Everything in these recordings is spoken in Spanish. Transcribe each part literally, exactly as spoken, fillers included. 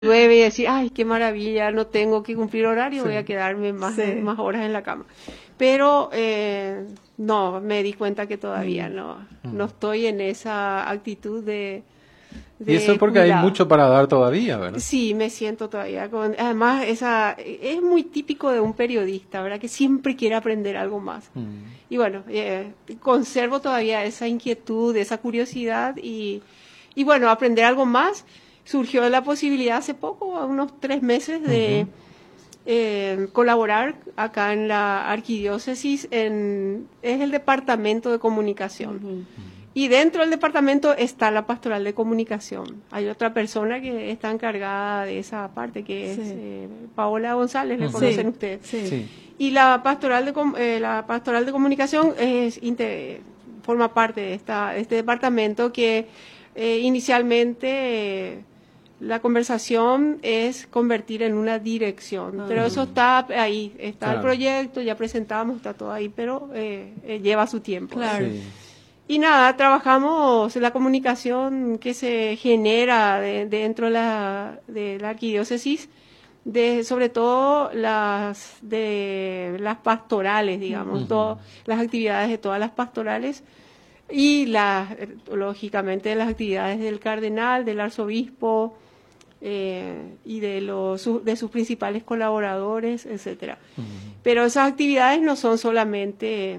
llueve y decir, ay, qué maravilla, no tengo que cumplir horario, sí. voy a quedarme más, Sí. más horas en la cama. Pero eh, no, me di cuenta que todavía mm. no, mm. no estoy en esa actitud de, de Y eso porque cuidado. hay mucho para dar todavía, ¿verdad? Sí, me siento todavía con... Además, esa es muy típico de un periodista, ¿verdad? Que siempre quiere aprender algo más. Mm. Y bueno, eh, conservo todavía esa inquietud, esa curiosidad y, y bueno, aprender algo más. Surgió la posibilidad hace poco, unos tres meses, de uh-huh. eh, colaborar acá en la arquidiócesis, en, es el departamento de comunicación. Uh-huh. Y dentro del departamento está la pastoral de comunicación. Hay otra persona que está encargada de esa parte, que sí. es eh, Paola González, ¿le uh-huh. conocen sí. ustedes? Sí. sí. Y la pastoral de, eh, la pastoral de comunicación es, inter, forma parte de, esta, de este departamento que eh, inicialmente... Eh, la conversación es convertir en una dirección, ah, pero eso está ahí, está claro. el proyecto, ya presentamos, está todo ahí, pero eh, eh, lleva su tiempo. Claro. Sí. Y nada, trabajamos la comunicación que se genera de, de dentro de la, de la arquidiócesis, de, sobre todo las, de las pastorales, digamos, uh-huh. todo, las actividades de todas las pastorales, y las, lógicamente las actividades del cardenal, del arzobispo, Eh, y de los de sus principales colaboradores, etcétera. Uh-huh. Pero esas actividades no son solamente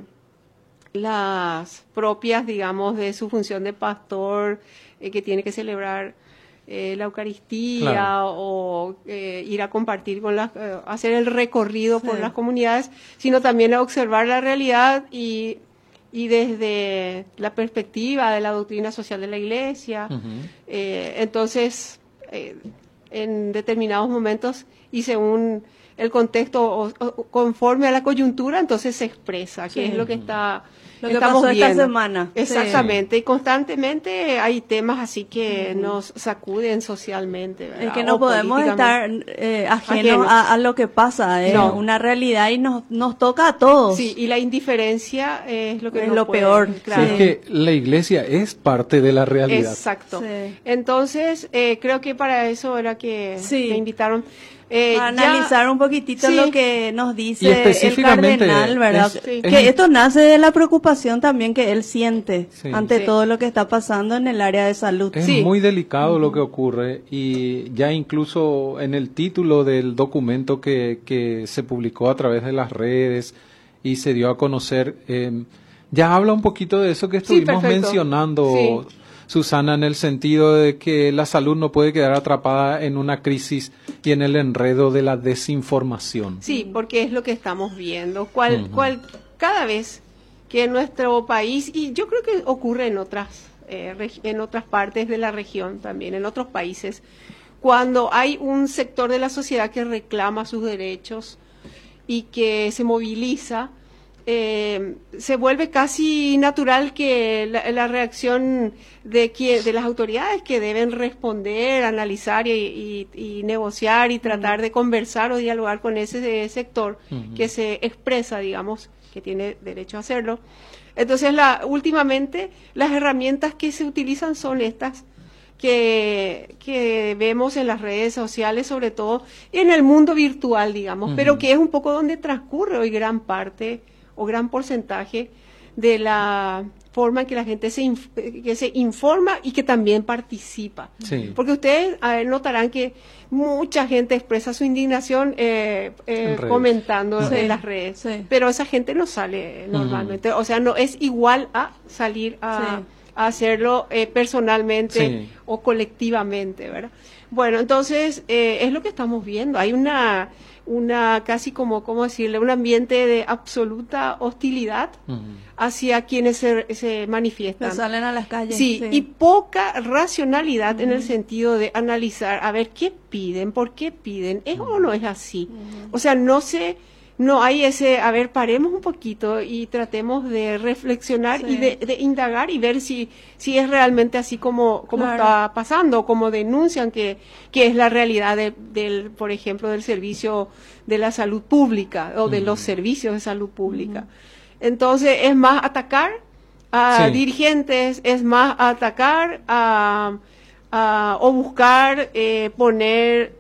las propias, digamos, de su función de pastor, eh, que tiene que celebrar eh, la Eucaristía, claro. o eh, ir a compartir con las, eh, hacer el recorrido sí. por las comunidades, sino también a observar la realidad y y desde la perspectiva de la doctrina social de la Iglesia. Uh-huh. eh, entonces Eh, en determinados momentos y según el contexto o, o conforme a la coyuntura, entonces se expresa, que sí. es lo que está lo que pasó viendo. esta semana. Exactamente, sí. y constantemente hay temas así que uh-huh. nos sacuden socialmente, ¿verdad? Es que no o podemos estar eh, ajenos a, a lo que pasa, es no. una realidad y nos nos toca a todos. Sí, y la indiferencia es lo que es no lo puede, peor. Claro. Sí, es que la iglesia es parte de la realidad. Exacto. Sí. Entonces, eh, creo que para eso era que sí. me invitaron. Eh, a analizar ya, un poquitito sí. lo que nos dice el cardenal, ¿verdad? Es, sí. es, que esto nace de la preocupación también que él siente sí. ante sí. todo lo que está pasando en el área de salud. Es sí. muy delicado uh-huh. lo que ocurre y ya incluso en el título del documento que, que se publicó a través de las redes y se dio a conocer, eh, ya habla un poquito de eso que estuvimos sí, mencionando, sí. Susana, en el sentido de que la salud no puede quedar atrapada en una crisis y en el enredo de la desinformación. Sí, porque es lo que estamos viendo. Cual, uh-huh. cual, cada vez que en nuestro país, y yo creo que ocurre en otras, eh, en otras partes de la región también, en otros países, cuando hay un sector de la sociedad que reclama sus derechos y que se moviliza, Eh, se vuelve casi natural que la, la reacción de, que, de las autoridades que deben responder, analizar y, y, y negociar y tratar uh-huh. de conversar o dialogar con ese sector uh-huh. que se expresa, digamos, que tiene derecho a hacerlo. Entonces, la, últimamente, las herramientas que se utilizan son estas que, que vemos en las redes sociales, sobre todo en el mundo virtual, digamos, uh-huh. pero que es un poco donde transcurre hoy gran parte o gran porcentaje de la forma en que la gente se, inf- que se informa y que también participa. Sí. Porque ustedes a ver, notarán que mucha gente expresa su indignación eh, eh, en comentando sí. en las redes, sí. pero esa gente no sale normalmente, uh-huh. o sea, no es igual a salir a, sí. a hacerlo eh, personalmente sí. o colectivamente, ¿verdad? Bueno, entonces eh, es lo que estamos viendo. Hay una una casi como, ¿cómo decirle? Un ambiente de absoluta hostilidad uh-huh. hacia quienes se, se manifiestan. Que salen a las calles. Sí, sí. y poca racionalidad uh-huh. en el sentido de analizar, a ver, ¿qué piden? ¿Por qué piden? ¿Es uh-huh. o no es así? Uh-huh. O sea, no se... No hay ese, a ver, paremos un poquito y tratemos de reflexionar sí. y de, de indagar y ver si si es realmente así como, como claro. está pasando, como denuncian que, que es la realidad de, del, por ejemplo, del servicio de la salud pública o de uh-huh. los servicios de salud pública. Uh-huh. Entonces, es más atacar a sí. dirigentes, es más atacar a a, o buscar eh, poner